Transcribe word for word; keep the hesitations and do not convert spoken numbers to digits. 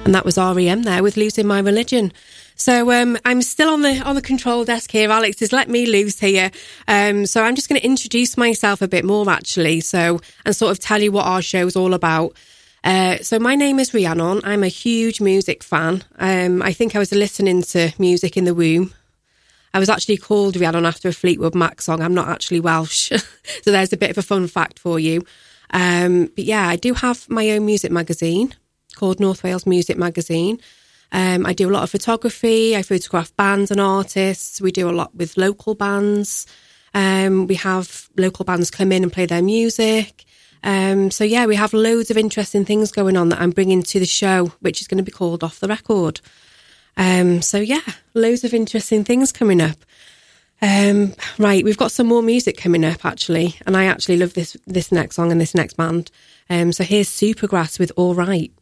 And that was R E M there with Losing My Religion. So um, I'm still on the on the control desk here. Alex has let me loose here. Um, so I'm just going to introduce myself a bit more, actually, so and sort of tell you what our show's all about. Uh, so my name is Rhiannon. I'm a huge music fan. Um, I think I was listening to music in the womb. I was actually called Rhiannon after a Fleetwood Mac song. I'm not actually Welsh. So there's a bit of a fun fact for you. Um, but yeah, I do have my own music magazine called North Wales Music Magazine. Um, I do a lot of photography. I photograph bands and artists. We do a lot with local bands. Um, we have local bands come in and play their music. Um, so yeah, we have loads of interesting things going on that I'm bringing to the show, which is going to be called Off the Record. Um, so yeah, loads of interesting things coming up. Um, right, we've got some more music coming up, actually, and I actually love this this next song and this next band. Um, so here's Supergrass with All Right.